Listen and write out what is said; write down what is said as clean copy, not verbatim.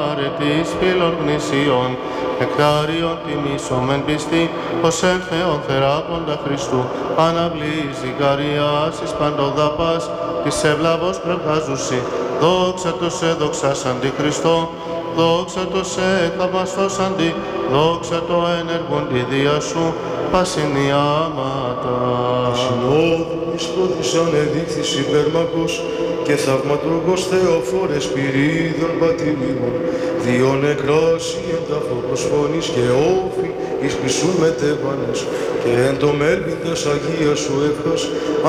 Αρετής φίλων γνησιών, νεκτάριον τιμήσομεν πιστή, ως εν Θεόν θεράποντα Χριστού, αναβλής δικαριάς εις παντοδαπάς, της ευλαβώς πρεργάζουσι, δόξα το σε δοξάσαντι Χριστό, δόξα το σε θαυμαστώσαντι, δόξα το ενεργόντι δια σου, πασινιάματα. Συνόδου εις πρώτης ανεδείχθης υπέρμαχος και θαυματουργός Θεοφόρες πυρίδων πατηρίμων, διό νεκράσι εν τάφο προσφώνης και όφη εις Χριστού μετέβανες, και εν το μέλμην τας Αγίας σου εύχας